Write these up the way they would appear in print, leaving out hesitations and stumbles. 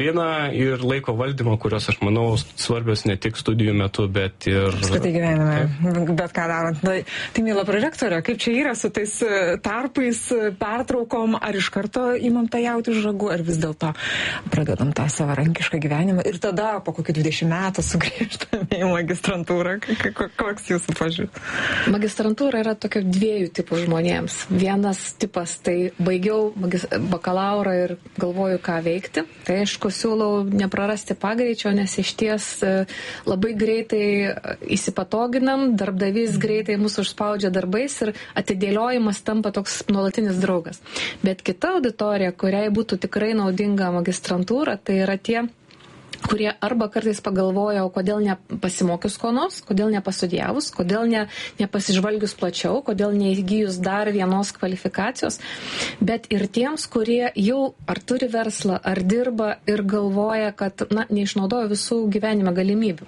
ir laiko valdymo, kurios, aš manau, svarbios ne tik studijų metu, bet ir... Apskritai gyvenime, bet ką darant. Tai mėla prorektorė, kaip čia yra su tais tarpais, pertraukom, ar iš karto imam tą jautį už ragų, ar vis dėlto pradedam tą savarankišką gyvenimą ir tada po kokių 20 metų sugrįžtame į magistrantūrą. Koks jūsų požiūris? Magistrantūra yra tokio dviejų tipų žmonėms. Vienas tipas, tai baigiau bakalaurą ir galvoju, ką veikti. Tai aišku, siūlau neprarasti pagreičio, nes iš ties labai greitai įsipatoginam, darbdavys greitai mūsų užspaudžia darbais ir atidėliojimas tampa toks nuolatinis draugas. Bet kita auditorija, kuriai būtų tikrai naudinga magistrantūra, tai yra tie, kurie arba kartais pagalvoja, o kodėl nepasimokius ko nors, kodėl nepastudijavus, kodėl nepasižvalgius plačiau, kodėl neįgijus dar vienos kvalifikacijos, bet ir tiems, kurie jau ar turi verslą, ar dirba ir galvoja, kad neišnaudoja visų gyvenime galimybių.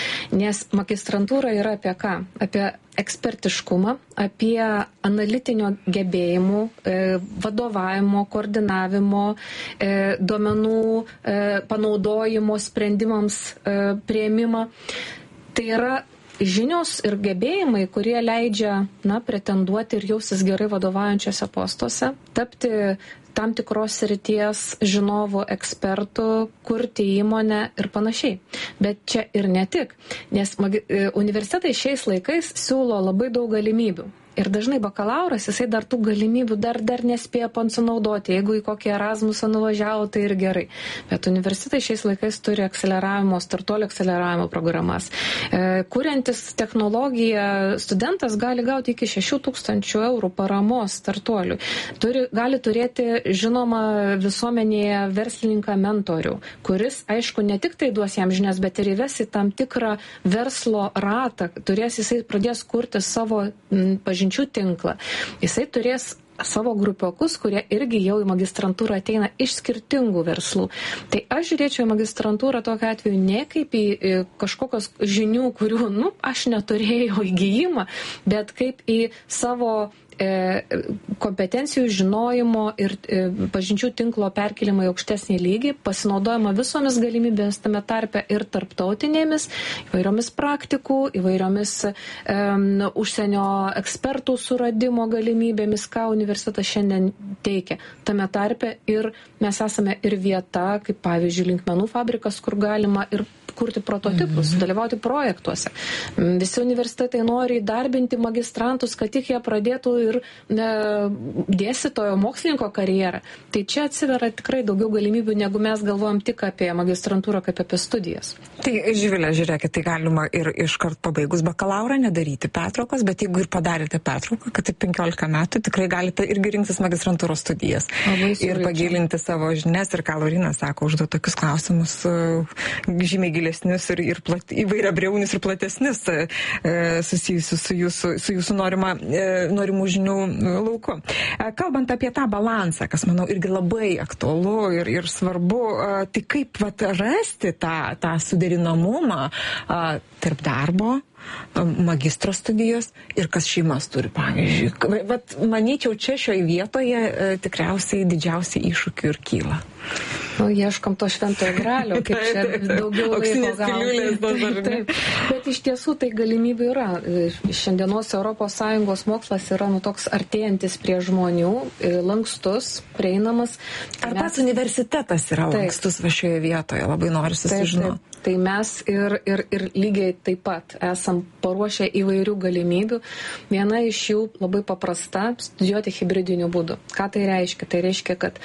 Nes magistrantūra yra apie ką? Apie ekspertiškumą, apie analitinio gebėjimų, vadovavimo, koordinavimo, duomenų panaudojimo sprendimams priėmimą. Tai yra žinios ir gebėjimai, kurie leidžia pretenduoti ir jaustis gerai vadovaujančiose postuose, tapti tam tikros srities žinovų, ekspertų, kurti įmonę ir panašiai. Bet čia ir ne tik, nes universitetai šiais laikais siūlo labai daug galimybių. Ir dažnai bakalauras, jisai dar tų galimybių dar nespėja pasinaudoti. Jeigu į kokį Erasmusą nuvažiavo, tai ir gerai. Bet universitetai šiais laikais turi startuolių akceleravimo programas. Kuriantis technologiją, studentas gali gauti iki 6,000 eurų paramos startuoliui. Gali turėti, žinoma, visuomenėje verslininką mentorių, kuris, aišku, ne tik tai duos jam žinias, bet ir įves į tam tikrą verslo ratą. Jisai pradės kurti savo pažinčių tinklą. Jisai turės savo grupiokus, kurie irgi jau į magistrantūrą ateina iš skirtingų verslų. Tai aš žiūrėčiau į magistrantūrą tokiu atveju ne kaip į kažkokios žinių, kurių, aš neturėjau įgijimą, bet kaip į savo kompetencijų, žinojimo ir pažinčių tinklo perkelimą į aukštesnį lygį, pasinaudojama visomis galimybėmis tame tarpe ir tarptautinėmis, įvairiomis praktikų, įvairiomis užsienio ekspertų suradimo galimybėmis, ką universitetas šiandien teikia. Tame tarpe ir mes esame ir vieta, kaip pavyzdžiui, linkmenų fabrikas, kur galima ir kurti prototipus, dalyvauti projektuose. Visi universitetai nori įdarbinti magistrantus, kad tik jie pradėtų ir dėstytojo mokslininko karjerą. Tai čia atsiveria tikrai daugiau galimybių, negu mes galvojam tik apie magistrantūrą, kaip apie studijas. Tai, Živilė, žiūrėkit, tai galima ir iškart pabaigus bakalaurą nedaryti pertraukos, bet jeigu ir padarėte pertrauką, kad tai 15 metų, tikrai galite irgi rinktis magistrantūros studijas. Ir pagilinti savo žinias, ir ką Laurynas sako, užduoti tokius klausimus žymiai gilesnius ir įvairiabriaunius ir platesnius susijusius su jūsų norimų žinių lauku. Kalbant apie tą balansą, kas, manau, irgi labai aktualu ir svarbu, tai kaip rasti tą suderinamumą tarp darbo, magistro studijos ir kas šeimas turi, pavyzdžiui. Manyčiau, čia šioje vietoje tikriausiai didžiausiai iššūkių ir kyla. Ieškom to šventojo gralio, kaip čia daugiau laiko gauti. Bet iš tiesų tai galimybių yra. Šiandienos ES mokslas yra toks artėjantis prie žmonių, lankstus, prieinamas. Ar pats universitetas yra lankstus šioje vietoje? Labai noriu susižinoti. Tai mes ir lygiai taip pat esam paruošę įvairių galimybių. Viena iš jų labai paprasta - studijuoti hibridiniu būdu. Ką tai reiškia? Tai reiškia, kad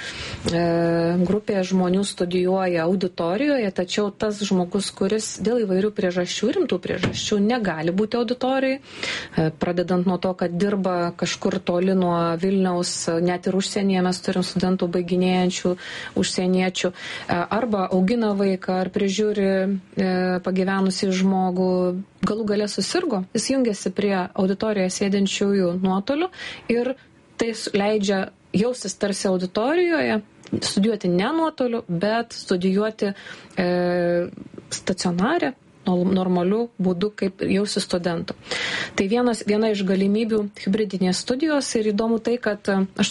grupė žmonių studijuoja auditorijoje, tačiau tas žmogus, kuris dėl įvairių priežasčių, rimtų priežasčių, negali būti auditorijai, pradedant nuo to, kad dirba kažkur toli nuo Vilniaus, net ir užsienyje mes turim studentų baiginėjančių užsieniečių, arba augina vaiką, ar prižiūri pagyvenusį žmogų, galų gale susirgo, jis jungiasi prie auditorijoje sėdinčiųjų nuotoliu ir tai leidžia jaustis tarsi auditorijoje, studijuoti ne nuotoliu, bet studijuoti stacionare, normaliu būdu, kaip jausi studentų. Tai viena iš galimybių hibridinės studijos ir įdomu tai, kad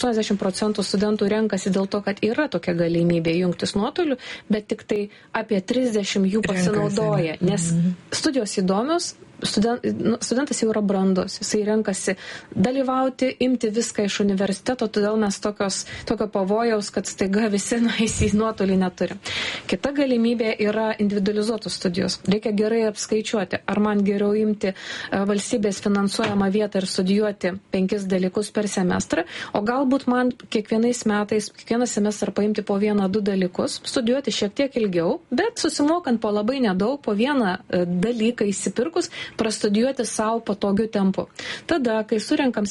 80% studentų renkasi dėl to, kad yra tokia galimybė jungtis nuotoliu, bet tik tai apie 30 jų pasinaudoja, nes studijos įdomios, studentas jau yra brandus, jisai renkasi dalyvauti, imti viską iš universiteto, todėl mes tokio pavojaus, kad staiga visi nueis į nuotolį neturi. Kita galimybė yra individualizuotos studijos. Reikia gerai apskaičiuoti, ar man geriau imti valstybės finansuojamą vietą ir studijuoti 5 dalykus per semestrą, o galbūt man kiekvieną semestrą paimti po 1-2 dalykus, studijuoti šiek tiek ilgiau, bet susimokant po labai nedaug, po vieną dalyką įsipirkus, prastudijuoti savo patogių tempų. Tada, kai surenkam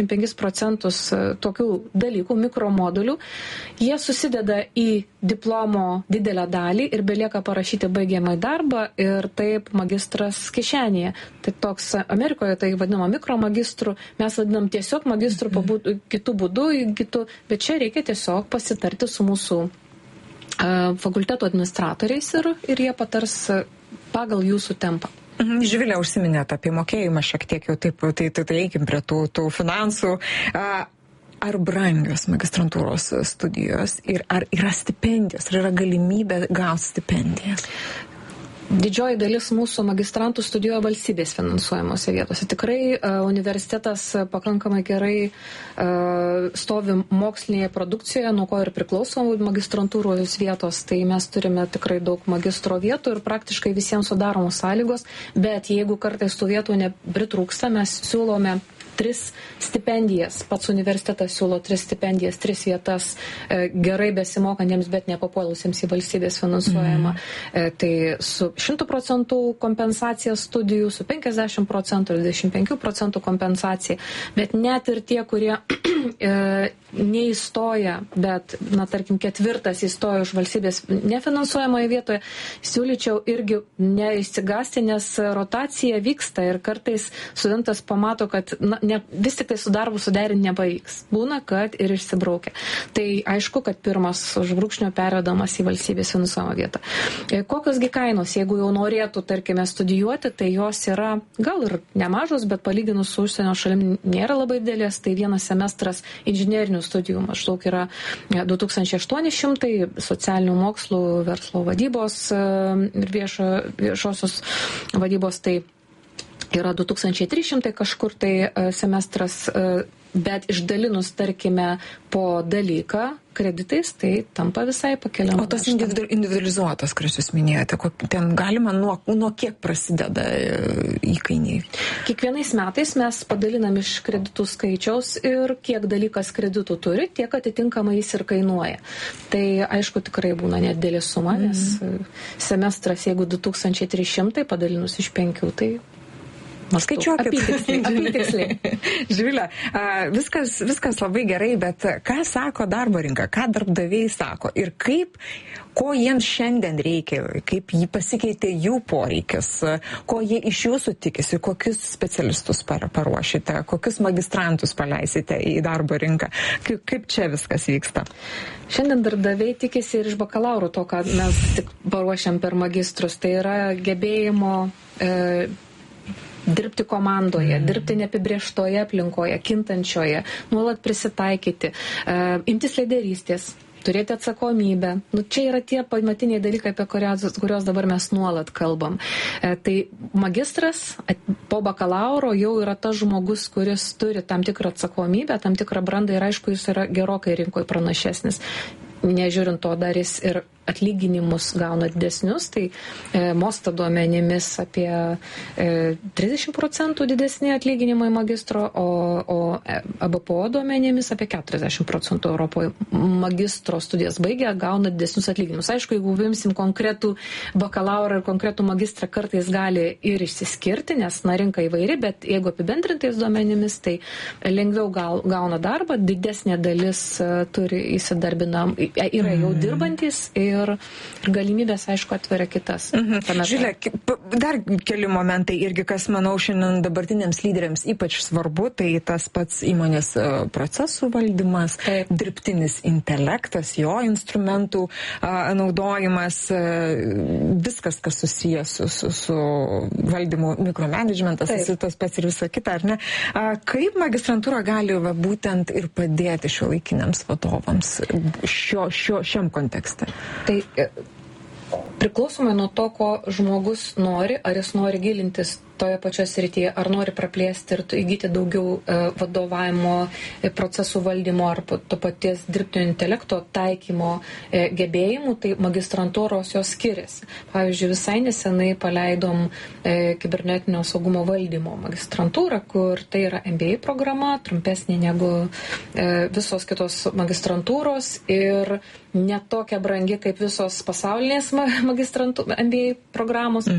75% tokių dalykų, mikromodulių, jie susideda į diplomo didelę dalį ir belieka parašyti baigiamąjį darbą ir taip magistras kišenėje. Tai toks Amerikoje tai vadinama mikromagistru, mes vadinam tiesiog magistru kitų būdų, bet čia reikia tiesiog pasitarti su mūsų fakulteto administratoriais ir jie patars pagal jūsų tempą. Živilė, užsiminėt apie mokėjimą šiek tiek jau taip, tai eikim prie tų finansų. Ar brangios magistrantūros studijos ir ar yra stipendijos, ar yra galimybė gauti stipendijas? Didžioji dalis mūsų magistrantų studijuoja valstybės finansuojamose vietose. Tikrai universitetas pakankamai gerai stovi mokslinėje produkcijoje, nuo ko ir priklauso magistrantūros vietos. Tai mes turime tikrai daug magistro vietų ir praktiškai visiems sudaromos sąlygos, bet jeigu kartais tų vietų nepritrūksta, mes siūlome 3 stipendijas. Pats universitetas siūlo 3 stipendijas, 3 vietas gerai besimokantiems, bet nepapuolusiems į valstybės finansuojamą. Tai su 100% kompensacija studijų, su 50% ir 25% kompensacija. Bet net ir tie, kurie neįstoja, bet, tarkim, 4 įstoja už valstybės nefinansuojamoje vietoje, siūlyčiau irgi neįsigasti, nes rotacija vyksta ir kartais studentas pamato, kad vis tik tai su darbu suderinti nepavyks. Būna, kad ir išsibraukia. Tai aišku, kad pirmas užbrūkšnio pervedamas į valstybės finansuojamą vietą. Kokiosgi kainos, jeigu jau norėtų, tarkime, studijuoti, tai jos yra gal ir nemažos, bet palyginus su užsienio šalim nėra labai didelės. Tai vienas semestras inžinerinių studijų maždaug yra 2800, socialinių mokslų, verslo vadybos ir viešosios vadybos tai yra 2300 kažkur tai semestras, bet išdalinus, tarkime, po dalyką kreditais, tai tampa visai pakeliama. O tas individualizuotas, kuris jūs minėjote, ten galima nuo kiek prasideda įkainiai? Kiekvienais metais mes padalinam iš kreditų skaičiaus ir kiek dalykas kreditų turi, tiek atitinkamai jis ir kainuoja. Tai aišku, tikrai būna nedidelė suma, nes semestras, jeigu 2300 padalinus iš 5, tai skaičiuokit. Apytiksliai. Živilė, viskas labai gerai, bet ką sako darbo rinka, ką darbdaviai sako ir ko jiems šiandien reikia, kaip jį pasikeitė jų poreikis, ko jie iš jūsų tikisi, kokius specialistus paruošite, kokius magistrantus paleisite į darbo rinką, kaip čia viskas vyksta? Šiandien darbdaviai tikisi ir iš bakalauro to, ką mes tik paruošiam per magistrus, tai yra gebėjimo dirbti komandoje, dirbti neapibrėžtoje aplinkoje, kintančioje, nuolat prisitaikyti, imtis lyderystės, turėti atsakomybę. Čia yra tie pamatiniai dalykai, apie kurios dabar mes nuolat kalbam. Tai magistras po bakalauro jau yra tas žmogus, kuris turi tam tikrą atsakomybę, tam tikrą brandą ir aišku, jis yra gerokai rinkoje pranašesnis. Nežiūrint to, dar jis ir atlyginimus gauna didesnius, tai Mosta duomenimis apie 30% didesni atlyginimai magistro, o ABPO duomenimis apie 40% Europoje magistro studijas baigę gauna didesnius atlyginimus. Aišku, jeigu vimsim konkretų bakalaurą ir konkretų magistrą, kartais gali ir išsiskirti, nes rinka įvairi, bet jeigu apibendrintais duomenimis, tai lengviau gauna darbą, didesnė dalis turi įsidarbinam, yra jau dirbantis ir ir galimybės, aišku, atveria kitas. Žiūrėk, dar keli momentai irgi, kas, manau, šiandien dabartiniams lyderiams ypač svarbu, tai tas pats įmonės procesų valdymas, dirbtinis intelektas, jo instrumentų naudojimas, viskas, kas susijęs su valdymu, mikromanagementas, tas pats ir visa kita, ar ne? Kaip magistrantūra gali būtent ir padėti šiuolaikiniams vadovams šiam kontekste? Tai priklausomai nuo to, ko žmogus nori, ar jis nori gilintis toje pačioje srityje, ar nori praplėsti ir įgyti daugiau vadovavimo, procesų valdymo ar to paties dirbtinio intelekto taikymo gebėjimų, tai magistrantūros jos skiriasi. Pavyzdžiui, visai nesenai paleidom kibernetinio saugumo valdymo magistrantūrą, kur tai yra MBA programa, trumpesnė negu visos kitos magistrantūros ir netokia brangi kaip visos pasaulinės MBA programos.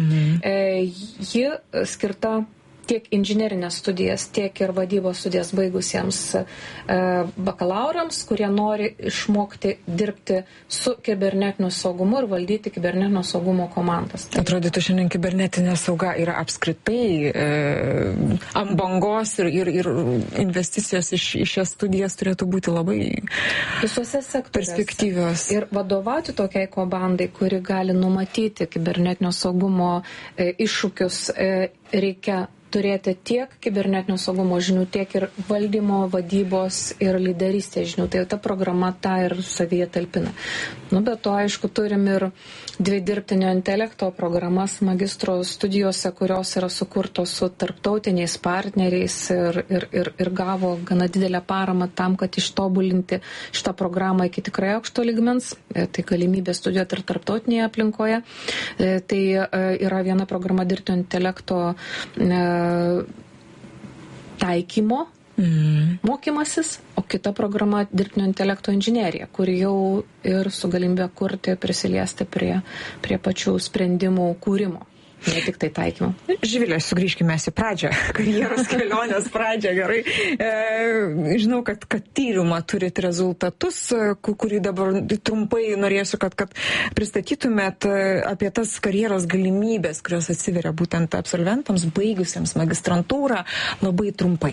Ji skirta tiek inžinerinės studijas, tiek ir vadybos studijas baigusiems bakalaurams, kurie nori išmokti dirbti su kibernetiniu saugumu ir valdyti kibernetinio saugumo komandas. Atrodytų, šiandien kibernetinė sauga yra apskritai ant bangos ir investicijos į šias studijas turėtų būti labai visuose sektoriuose perspektyvios. Ir vadovauti tokiai komandai, kuri gali numatyti kibernetinio saugumo iššūkius, reikia turėti tiek kibernetinio saugumo žinių, tiek ir valdymo, vadybos ir lyderystės žinių. Tai ta programa tą ir savyje talpina. Bet to, aišku, turim ir 2 dirbtinio intelekto programas magistro studijose, kurios yra sukurtos su tarptautiniais partneriais ir gavo gana didelę paramą tam, kad ištobulinti šitą programą iki tikrai aukšto lygmens. Tai galimybė studijuoti ir tarptautinėje aplinkoje. Tai yra viena programa dirbtinio intelekto taikymo mokymasis, o kita programa dirbtinio intelekto inžinerija, kuri jau ir su galimybė kurti, prisiliesti prie pačių sprendimų kūrimo. Ne tik tai taikymo. Živilė, sugrįžkime į pradžią, karjeros kelionės pradžią, gerai. Žinau, kad tyrimą turit rezultatus, kurį dabar trumpai norėsiu, kad pristatytumėt apie tas karjeros galimybės, kurios atsiveria būtent absolventams, baigusiems magistrantūrą, labai trumpai.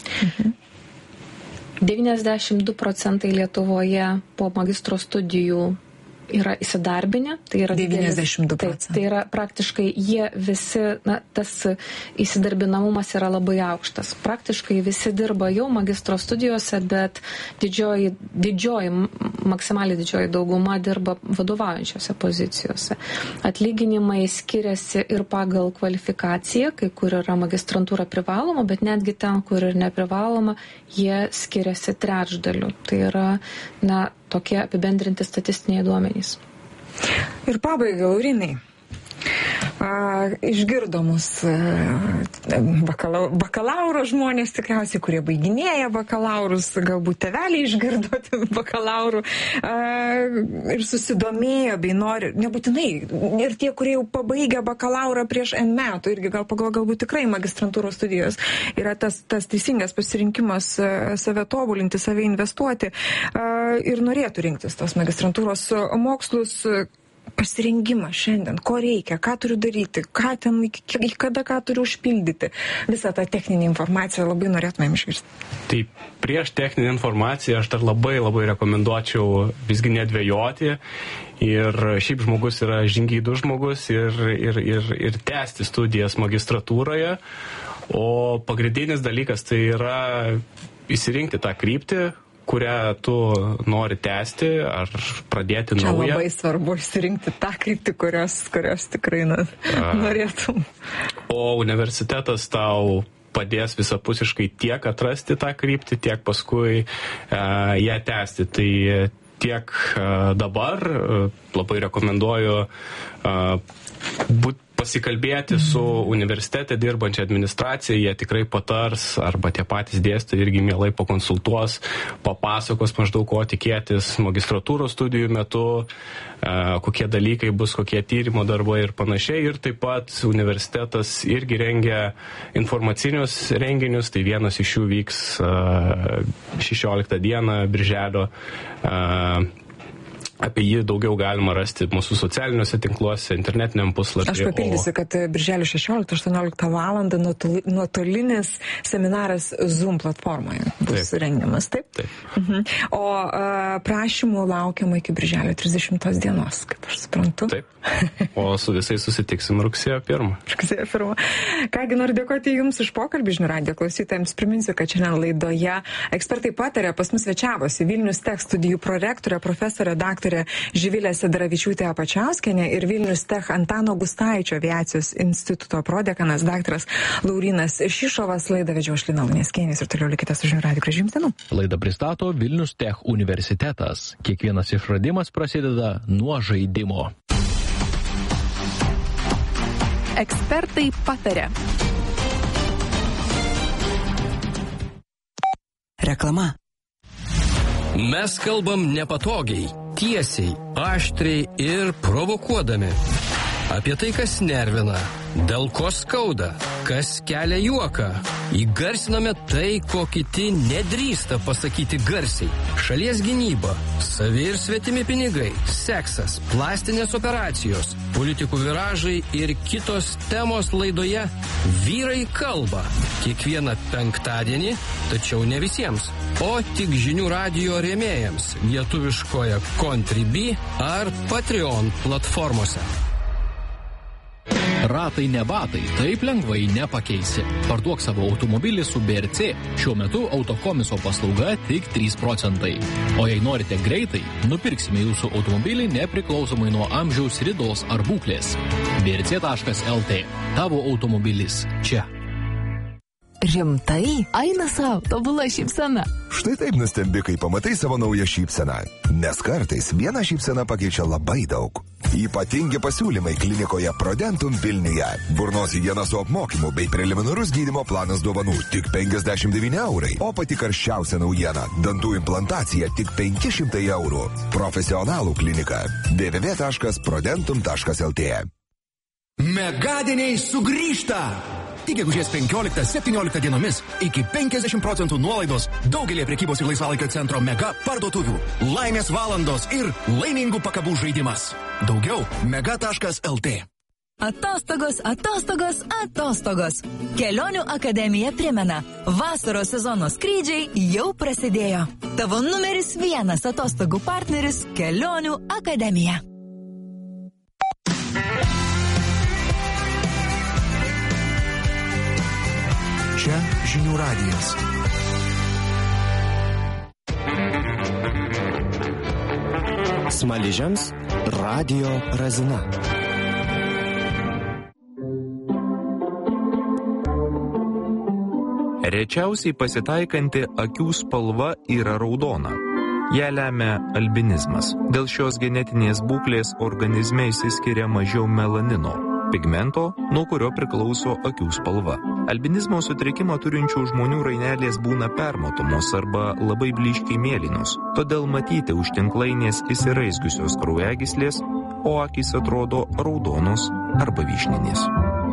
92% Lietuvoje po magistro studijų yra įsidarbinę, tai yra 92%. Tai yra praktiškai jie visi, tas įsidarbinamumas yra labai aukštas. Praktiškai visi dirba jau magistro studijose, bet maksimaliai didžioji dauguma dirba vadovaujančiose pozicijose. Atlyginimai skiriasi ir pagal kvalifikaciją, kai kur yra magistrantūra privaloma, bet netgi ten, kur ir neprivaloma, jie skiriasi trečdaliu. Tai yra, tokie apibendrinti statistiniai duomenys. Ir pabaigai, Laurinai, išgirdo mus bakalauro žmonės tikriausiai, kurie baiginėja bakalaurus, galbūt tėveliai išgirdo bakalaurų ir susidomėjo bei nori, nebūtinai, ir tie, kurie jau pabaigė bakalaurą prieš N metų, irgi galbūt tikrai magistrantūros studijos yra tas teisingas pasirinkimas save tobulinti, save investuoti ir norėtų rinktis tos magistrantūros mokslus. Pasirengimas šiandien, ko reikia, ką turiu daryti, kada ką turiu užpildyti. Visą tą techninę informaciją labai norėtumėm išgirsti. Tai prieš techninę informaciją aš dar labai rekomenduočiau visgi nedvejoti. Ir šiaip žmogus yra žingeidus žmogus ir tęsti studijas magistratūroje. O pagrindinis dalykas tai yra įsirinkti tą kryptį, kurią tu nori tęsti ar pradėti naują. Čia labai svarbu išsirinkti tą kryptį, kurios tikrai norėtum. O universitetas tau padės visapusiškai tiek atrasti tą kryptį, tiek paskui ją tęsti. Tai tiek dabar labai rekomenduoju pasikalbėti su universitete dirbančia administracija, jie tikrai patars, arba tie patys dėstytojai irgi mielai pakonsultuos, papasakos maždaug ko tikėtis magistratūros studijų metu, kokie dalykai bus, kokie tyrimo darbai ir panašiai. Ir taip pat universitetas irgi rengia informacinius renginius, tai vienas iš jų vyks 16 dieną birželio Apie jį daugiau galima rasti mūsų socialiniuose tinkluose, internetiniam puslapyje. Aš papildysiu, kad birželio 16-18 valandą nuotolinis seminaras Zoom platformoje bus rengiamas, taip? Taip. O prašymų laukiama iki birželio 30 dienos, kaip aš suprantu. Taip. O su visais susitiksim rugsėjo 1. Rugsėjo 1. Kągi, noriu dėkoti Jums už pokalbį, žinių radijo klausytojams. Priminsiu, kad šiandien laidoje ekspertai patarė, pas mus svečiavosi Vilnius Tech studijų prorektorė, profesorė daktarė Živilė Sedaravičiūtė Apačiauskienė ir Vilnius Tech Antano Gustaičio aviacijos instituto prodekanas daktaras Laurynas Šišovas. Laidą vedžiau aš Lina Luneckienė ir toliau likite su žinių radiju. Gražių jums dienų. Laidą pristato Vilnius Tech universitetas. Kiekvienas išradimas prasideda nuo žaidimo. Ekspertai patarė. Reklama. Mes kalbam nepatogiai, tiesiai, aštriai ir provokuodami. Apie tai, kas nervina, dėl ko skauda, kas kelia juoką. Įgarsiname tai, ko kiti nedrįsta pasakyti garsiai. Šalies gynyba, savi ir svetimi pinigai, seksas, plastinės operacijos, politikų viražai ir kitos temos laidoje Vyrai kalba. Kiekvieną penktadienį, tačiau ne visiems, o tik žinių radijo rėmėjams lietuviškoje Contribui ar Patreon platformose. Ratai ne batai, taip lengvai nepakeisi. Parduok savo automobilį su BRC. Šiuo metu autokomiso paslauga tik 3%. O jei norite greitai, nupirksime jūsų automobilį nepriklausomai nuo amžiaus, ridos ar būklės. brc.lt. Tavo automobilis čia. Rimtai? Eina savo, tobula šypsena. Štai taip nustembi, kai pamatai savo naują šypseną. Nes kartais viena šypsena pakeičia labai daug. Ypatingi pasiūlymai klinikoje Prodentum Vilniuje. Burnos higiena su apmokymu bei preliminarus gydymo planas dovanų tik 59 eurai. O pati karščiausia naujiena – dantų implantacija tik 500 eurų. Profesionalų klinika www.prodentum.lt. Megadieniai sugrįžta! Iki gegužės 15-17 dienomis iki 50% nuolaidos daugelį prekybos ir laisvalaikio centro Mega parduotuvių. Laimės valandos ir laimingų pakabų žaidimas. Daugiau mega.lt. Atostogos, atostogos, atostogos. Kelionių akademija primena, vasaros sezono skrydžiai jau prasidėjo. Tavo numeris 1 atostogų partneris – Kelionių akademija. Čia žinių radijas. Smaližiams radio razina. Rečiausiai pasitaikanti akių spalva yra raudona. Ją lemia albinizmas. Dėl šios genetinės būklės organizme išsiskiria mažiau melanino, pigmento, nuo kurio priklauso akių spalva. Albinizmo sutrikimą turinčių žmonių rainelės būna permatomos arba labai blyškiai mėlynos, todėl matyti už tinklainės įsiraizgiusios kraujagyslės, o akys atrodo raudonos arba vyšninės.